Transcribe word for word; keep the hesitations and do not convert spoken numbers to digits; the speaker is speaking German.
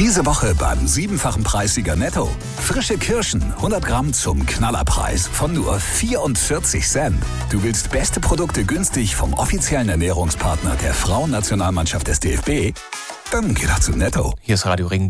Diese Woche beim siebenfachen Preissieger Netto. Frische Kirschen, hundert Gramm zum Knallerpreis von nur vierundvierzig Cent. Du willst beste Produkte günstig vom offiziellen Ernährungspartner der Frauennationalmannschaft des D F B? Dann geh doch zu Netto. Hier ist Radio Regenbogen.